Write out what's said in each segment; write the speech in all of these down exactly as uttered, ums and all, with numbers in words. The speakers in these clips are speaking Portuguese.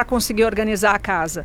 para conseguir organizar a casa?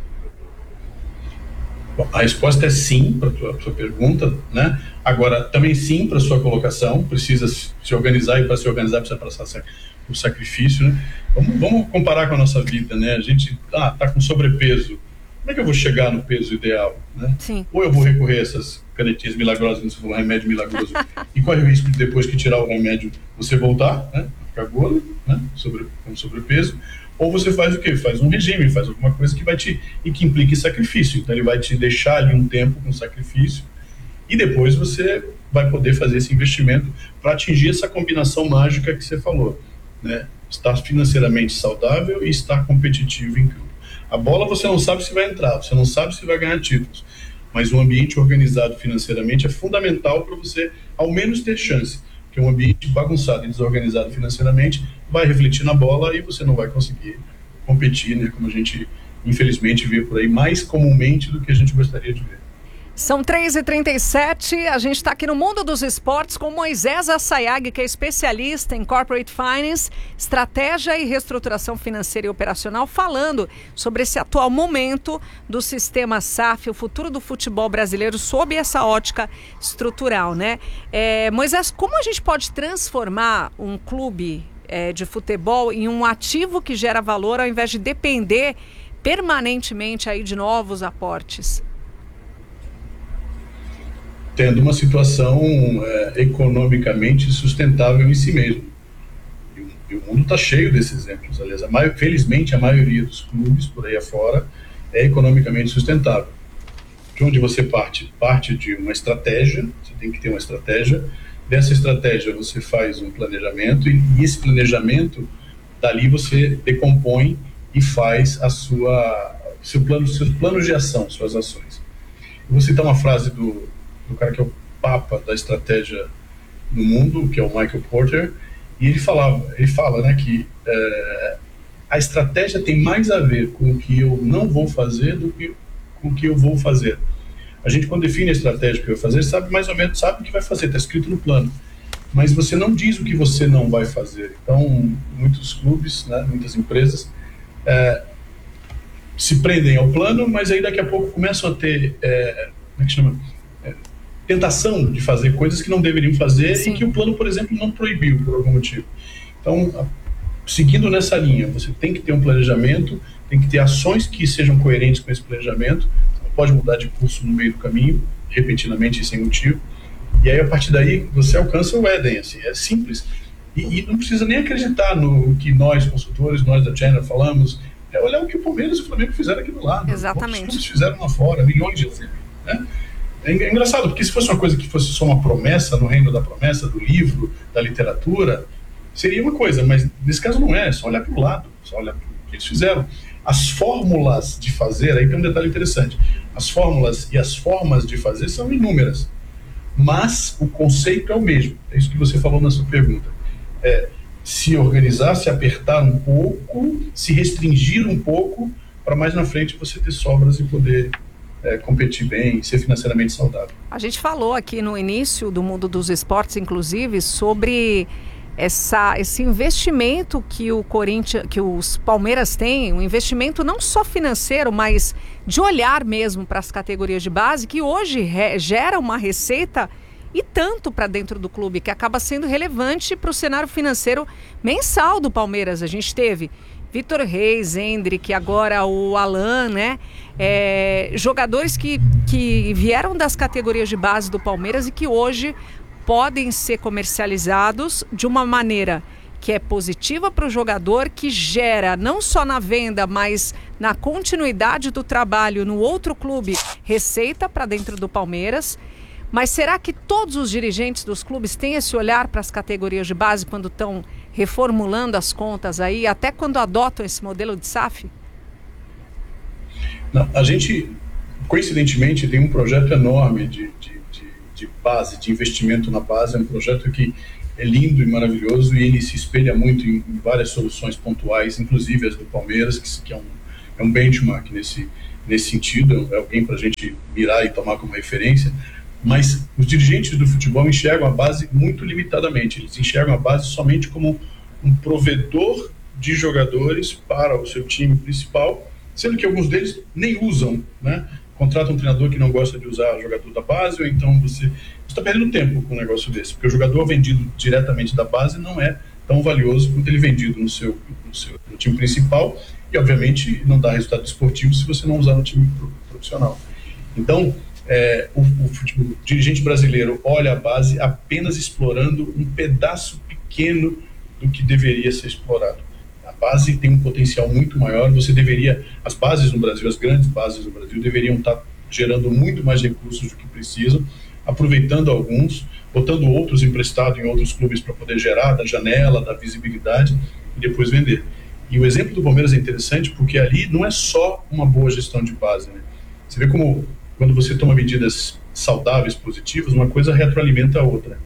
Bom, a resposta é sim para a tua, sua pergunta, né? Agora, também sim para a sua colocação, precisa se organizar, e para se organizar precisa passar o sacrifício, né? Vamos, vamos comparar com a nossa vida, né? A gente ah, tá com sobrepeso, como é que eu vou chegar no peso ideal, né? Sim. Ou eu vou recorrer a essas canetinhas milagrosas, como você falou, remédio milagroso, e corre o risco de depois que tirar o remédio você voltar, né? Ficar gordo, né? Sobre, com sobrepeso. Ou você faz o quê? Faz um regime, faz alguma coisa que vai te, e que implique sacrifício. Então ele vai te deixar ali um tempo com sacrifício e depois você vai poder fazer esse investimento para atingir essa combinação mágica que você falou, né? Estar financeiramente saudável e estar competitivo em campo. A bola você não sabe se vai entrar, você não sabe se vai ganhar títulos, mas um ambiente organizado financeiramente é fundamental para você ao menos ter chance. Porque um ambiente bagunçado e desorganizado financeiramente vai refletir na bola e você não vai conseguir competir, né, como a gente infelizmente vê por aí mais comumente do que a gente gostaria de ver. São três e trinta e sete, a gente está aqui no Mundo dos Esportes com Moisés Assayag, que é especialista em Corporate Finance, estratégia e reestruturação financeira e operacional, falando sobre esse atual momento do sistema S A F, o futuro do futebol brasileiro sob essa ótica estrutural, né? É, Moisés, como a gente pode transformar um clube é, de futebol em um ativo que gera valor ao invés de depender permanentemente aí de novos aportes? Tendo uma situação é, economicamente sustentável em si mesmo. E, e o mundo está cheio desses exemplos. Aliás, a maio, felizmente a maioria dos clubes por aí afora é economicamente sustentável. De onde você parte? Parte de uma estratégia, você tem que ter uma estratégia. Dessa estratégia você faz um planejamento e, e esse planejamento, dali você decompõe e faz a sua, seu plano, seus planos de ação, suas ações. Eu vou citar uma frase do do cara que é o papa da estratégia no mundo, que é o Michael Porter, e ele falava, ele fala, né, que é, a estratégia tem mais a ver com o que eu não vou fazer do que com o que eu vou fazer. A gente, quando define a estratégia que vai fazer, sabe mais ou menos, sabe o que vai fazer, está escrito no plano, mas você não diz o que você não vai fazer. Então, muitos clubes, né, muitas empresas é, se prendem ao plano, mas aí daqui a pouco começam a ter, é, como é que chama? É, tentação de fazer coisas que não deveriam fazer. Sim. E que o plano, por exemplo, não proibiu por algum motivo. Então, seguindo nessa linha, você tem que ter um planejamento, tem que ter ações que sejam coerentes com esse planejamento, não pode mudar de curso no meio do caminho, repentinamente e sem motivo, e aí a partir daí você alcança o Éden, assim, é simples, e, e não precisa nem acreditar no que nós, consultores, nós da Channel falamos, é olhar o que o Palmeiras e o Flamengo fizeram aqui do lado. Exatamente. Os fizeram lá fora, milhões de exemplos, né? É engraçado, porque se fosse uma coisa que fosse só uma promessa, no reino da promessa, do livro, da literatura, seria uma coisa, mas nesse caso não é, é só olhar para o lado, só olhar para o que eles fizeram. As fórmulas de fazer, aí tem um detalhe interessante, as fórmulas e as formas de fazer são inúmeras, mas o conceito é o mesmo, é isso que você falou na sua pergunta. É se organizar, se apertar um pouco, se restringir um pouco, para mais na frente você ter sobras e poder... É, competir bem, ser financeiramente saudável. A gente falou aqui no início do Mundo dos Esportes, inclusive, sobre essa, esse investimento que o Corinthians, que os Palmeiras têm, um investimento não só financeiro, mas de olhar mesmo para as categorias de base, que hoje re, gera uma receita e tanto para dentro do clube, que acaba sendo relevante para o cenário financeiro mensal do Palmeiras. A gente teve Vitor Reis, Hendrick, agora o Alan, né? É, jogadores que, que vieram das categorias de base do Palmeiras e que hoje podem ser comercializados de uma maneira que é positiva para o jogador, que gera não só na venda, mas na continuidade do trabalho no outro clube, receita para dentro do Palmeiras. Mas será que todos os dirigentes dos clubes têm esse olhar para as categorias de base quando estão reformulando as contas aí, até quando adotam esse modelo de S A F? Não, a gente, coincidentemente, tem um projeto enorme de, de, de, de base, de investimento na base, é um projeto que é lindo e maravilhoso e ele se espelha muito em, em várias soluções pontuais, inclusive as do Palmeiras, que, que é, um, é um benchmark nesse, nesse sentido, é alguém para a gente mirar e tomar como referência, mas os dirigentes do futebol enxergam a base muito limitadamente, eles enxergam a base somente como um provedor de jogadores para o seu time principal, sendo que alguns deles nem usam, né? Contrata um treinador que não gosta de usar o jogador da base, ou então você está perdendo tempo com um negócio desse, porque o jogador vendido diretamente da base não é tão valioso quanto ele vendido no seu, no seu no time principal, e obviamente não dá resultado esportivo se você não usar no time profissional. Então, é, o, o, o dirigente brasileiro olha a base apenas explorando um pedaço pequeno do que deveria ser explorado. A base tem um potencial muito maior, você deveria, as bases no Brasil, as grandes bases no Brasil deveriam estar gerando muito mais recursos do que precisam, aproveitando alguns, botando outros emprestados em outros clubes para poder gerar da janela, da visibilidade e depois vender. E o exemplo do Palmeiras é interessante porque ali não é só uma boa gestão de base, né? Você vê como quando você toma medidas saudáveis, positivas, uma coisa retroalimenta a outra.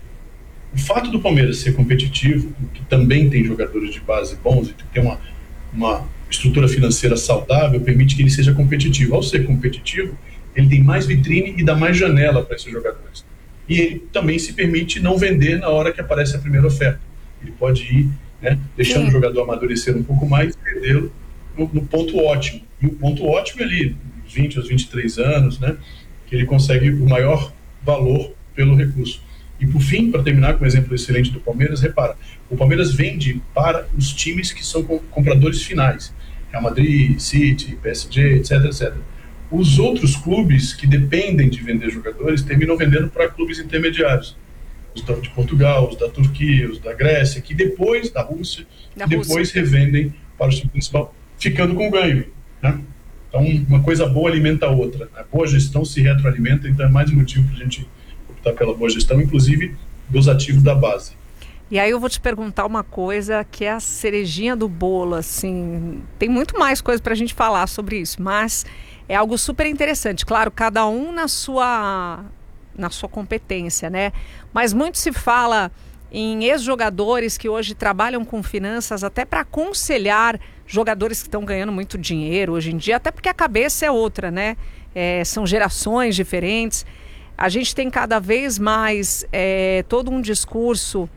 O fato do Palmeiras ser competitivo, que também tem jogadores de base bons e tem uma, uma estrutura financeira saudável, permite que ele seja competitivo. Ao ser competitivo, ele tem mais vitrine e dá mais janela para esses jogadores. E ele também se permite não vender na hora que aparece a primeira oferta. Ele pode ir, né, deixando Sim. o jogador amadurecer um pouco mais e vendê-lo no, no ponto ótimo. E o ponto ótimo é ali, dos vinte aos vinte e três anos, né, que ele consegue o maior valor pelo recurso. E por fim, para terminar com um exemplo excelente do Palmeiras, repara, o Palmeiras vende para os times que são compradores finais. Real Madrid, City, P S G, etc, etcétera. Os outros clubes que dependem de vender jogadores terminam vendendo para clubes intermediários. Os de Portugal, os da Turquia, os da Grécia, que depois, da Rússia, da depois Rússia. revendem para o time principal, ficando com ganho, né? Então, uma coisa boa alimenta a outra. A boa gestão se retroalimenta, então é mais um motivo para a gente optar pela boa gestão, inclusive dos ativos da base. E aí eu vou te perguntar uma coisa que é a cerejinha do bolo, assim, tem muito mais coisa para a gente falar sobre isso, mas é algo super interessante. Claro, cada um na sua, na sua competência, né? Mas muito se fala em ex-jogadores que hoje trabalham com finanças até para aconselhar jogadores que estão ganhando muito dinheiro hoje em dia, até porque a cabeça é outra, né? É, são gerações diferentes. A gente tem cada vez mais é, todo um discurso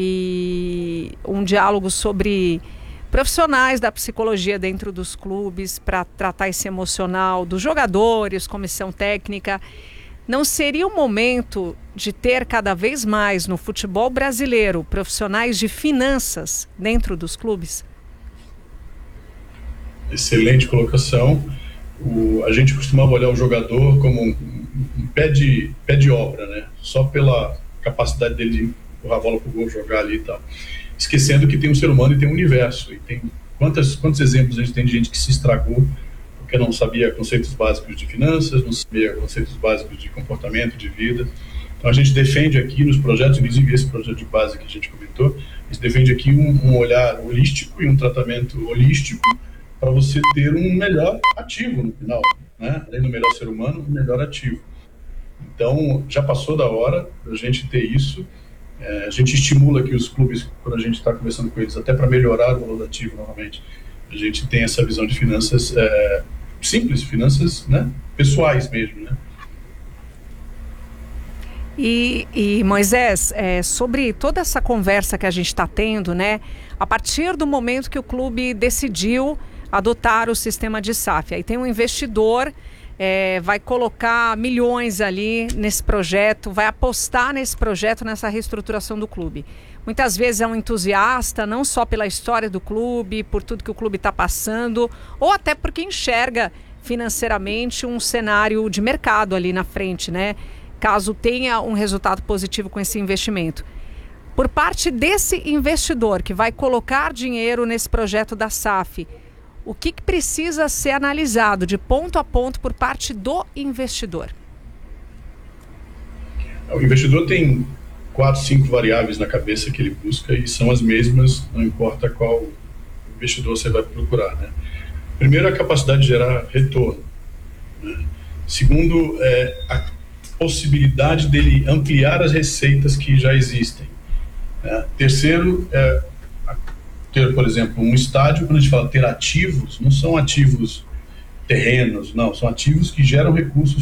e um diálogo sobre profissionais da psicologia dentro dos clubes para tratar esse emocional dos jogadores, comissão técnica. Não seria o momento de ter cada vez mais no futebol brasileiro profissionais de finanças dentro dos clubes? Excelente colocação. O, a gente costumava olhar o jogador como um, um pé, de, pé de obra, né? Só pela capacidade dele de empurrar a bola para o gol, jogar ali e tal. Esquecendo que tem um ser humano e tem um universo. E tem quantos, quantos exemplos a gente tem de gente que se estragou porque não sabia conceitos básicos de finanças, não sabia conceitos básicos de comportamento, de vida. Então a gente defende aqui nos projetos, inclusive esse projeto de base que a gente comentou, a gente defende aqui um, um olhar holístico e um tratamento holístico para você ter um melhor ativo no final, né? Além do melhor ser humano, um melhor ativo. Então, já passou da hora da gente ter isso. É, a gente estimula que os clubes, quando a gente está conversando com eles, até para melhorar o valor do ativo novamente, a gente tem essa visão de finanças é, simples, finanças, né, pessoais mesmo, né? E, e Moisés, é, sobre toda essa conversa que a gente está tendo, né, a partir do momento que o clube decidiu adotar o sistema de S A F, aí tem um investidor, é, vai colocar milhões ali nesse projeto, vai apostar nesse projeto, nessa reestruturação do clube. Muitas vezes é um entusiasta, não só pela história do clube, por tudo que o clube está passando, ou até porque enxerga financeiramente um cenário de mercado ali na frente, né? Caso tenha um resultado positivo com esse investimento. Por parte desse investidor que vai colocar dinheiro nesse projeto da S A F, o que, que precisa ser analisado de ponto a ponto por parte do investidor? O investidor tem quatro, cinco variáveis na cabeça que ele busca e são as mesmas, não importa qual investidor você vai procurar, né? Primeiro, a capacidade de gerar retorno, né? Segundo, é a possibilidade dele ampliar as receitas que já existem, né? Terceiro, é ter, por exemplo, um estádio. Quando a gente fala ter ativos, não são ativos terrenos, não, são ativos que geram recursos